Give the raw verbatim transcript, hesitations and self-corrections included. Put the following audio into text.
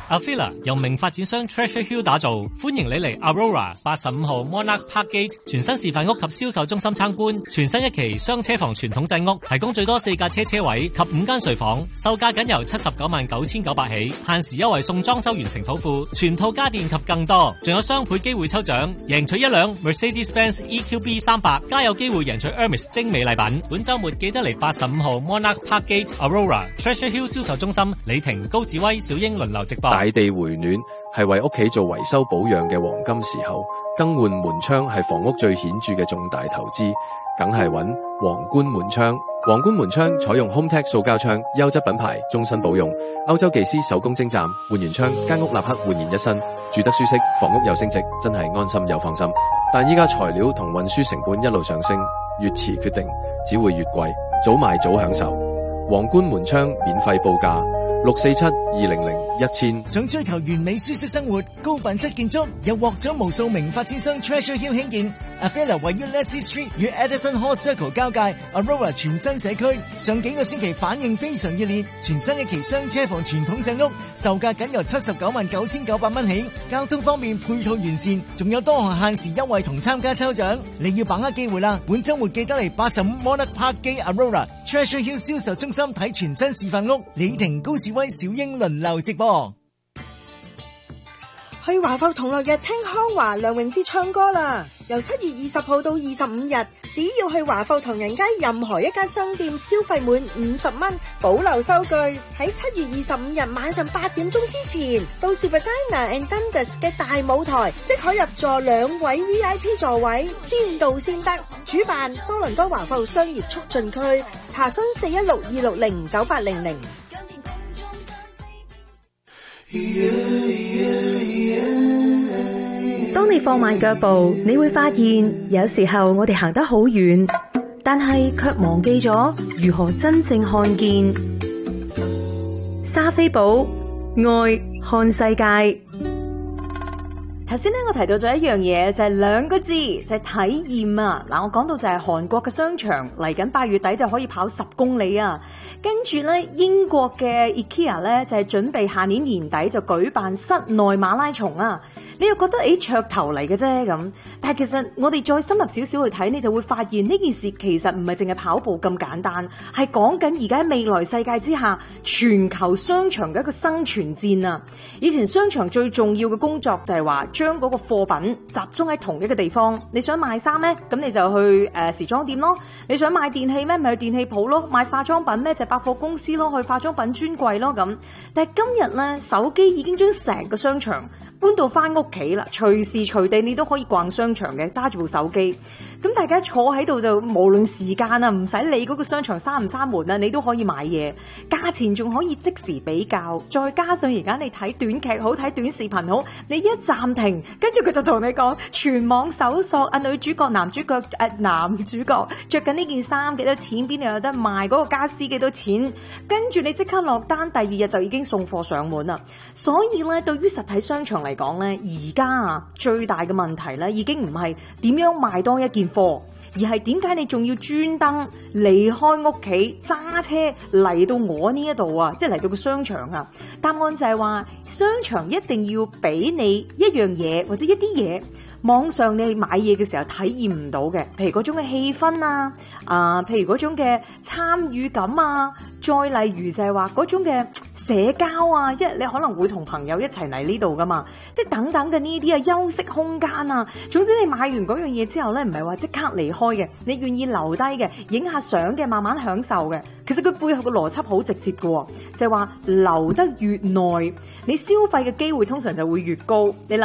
Avila 由名發展商 Treasure Hill 打造，歡迎你嚟 Aurora 八十五號 Monarch Park Gate 全新示範屋及銷售中心參觀。全新一期雙車房傳統製屋，提供最多四架車車位及五間睡房，售價僅由七十九萬九千九百起，限時優惠送裝修完成土庫、全套家電及更多，仲有雙倍機會抽獎，贏取一輛 Mercedes-Benz E Q B 三百，加有機會贏取 Hermes 精美禮品。本週末記得嚟八十五號 Monarch Park Gate Aurora Treasure Hill 銷售中心，李婷、高志威、小英輪流直播。 大地回暖係為屋企做維修保養嘅黃金時候，更換門窗係房屋最顯著嘅重大投資，梗係揾皇冠門窗。皇冠門窗採用 HomeTech 塑膠窗，優質品牌，終身保用。歐洲技師手工精湛，換完窗間屋立刻煥然一新，住得舒適，房屋又升值，真係安心又放心。但依家材料同運輸成本一路上升，越遲決定只會越貴，早買早享受。皇冠門窗免費報價六四七二零零一千。 想追求完美舒適生活、高品質建築，又獲咗無數名發展商 Treasure Hill 興建。Avila 位於 Leslie Street 與 Edison Hall Circle 交界 ，Aurora 全新社區，上幾個星期反應非常熱烈。全新一期雙車房傳統正屋，售價僅由七十九萬九千九百蚊起。交通方面配套完善，仲有多項限時優惠同參加抽獎。你要把握機會啦！本週末記得嚟八十五 Monarch Park Gate Aurora Treasure Hill 銷售中心睇全新示範屋。李婷、高志威、小英輪流直播。 去華埠同樂日聽康華、梁詠芝唱歌啦！由七月二十號到二十五日，只要去華埠唐人街任何一間商店消費滿五十蚊，保留收據。喺七月二十五日晚上八點鐘之前，到 Sivadina and Dundas 嘅大舞台，即可入座兩位 V I P 座位，先到先得。主辦多倫多華埠商業促進區，查詢四一六二六零九八零零。 當你放慢腳步，你會發現有時候我哋行得好遠，但係卻忘記咗如何真正看見。莎菲寶愛看世界。頭先咧，我提到咗一樣嘢，就係兩個字，就係體驗啊！嗱，我講到就係韓國嘅商場嚟緊八月底就可以跑十公里啊！跟住咧，英國嘅 IKEA 咧就係準備下年年底就舉辦室內馬拉松啊！你又覺得誒噱頭嚟嘅啫咁，但係其實我哋再深入少少去睇，你就會發現呢件事其實唔係淨係跑步咁簡單，係講緊而家未來世界之下全球商場嘅一個生存戰啊！以前商場最重要嘅工作就係話將嗰個貨品集中喺同一個地方。你想買衫咩？咁你就去誒、呃、時裝店咯；你想買電器咩？咪去電器鋪咯；買化妝品咩？就係百貨公司咯，去化妝品專櫃咯咁。但係今日咧，手機已經將成個商場搬到翻屋企啦，隨時隨地你都可以逛商場嘅，揸住部手機。咁大家坐喺度就無論時間啊，唔使理嗰個商場閂唔閂門啊，你都可以買嘢，價錢仲可以即時比較。再加上而家你睇短劇好，睇短視頻好，你一暫停，跟住佢就同你講全網搜索啊，女主角、男主角誒、啊，男主角着緊呢件衫幾多錢，邊度有得賣，嗰、嗰個家私幾多錢，跟住你即刻落單，第二日就已經送貨上門啦。所以咧，對於實體商場嚟講咧，而家啊最大嘅問題咧，已經唔係點樣賣多一件貨，而係點解你仲要專登離開屋企揸車嚟到我呢一度啊？即係嚟到個商場啊？答案就係話，商場一定要俾你一樣嘢或者一啲嘢，網上你買嘢嘅時候體驗唔到嘅，譬如嗰種嘅氣氛啊，啊、呃，譬如嗰種嘅參與感啊，再例如就係話嗰種嘅社交啊，因為你可能會同朋友一齊嚟呢度噶嘛，即係等等嘅呢啲啊，休息空間啊，總之你買完嗰樣嘢之後咧，唔係話即刻離開嘅，你願意留低嘅，影下相嘅，慢慢享受嘅。其實佢背後嘅邏輯好直接嘅，就係話留得越耐，你消費嘅機會通常就會越高。你諗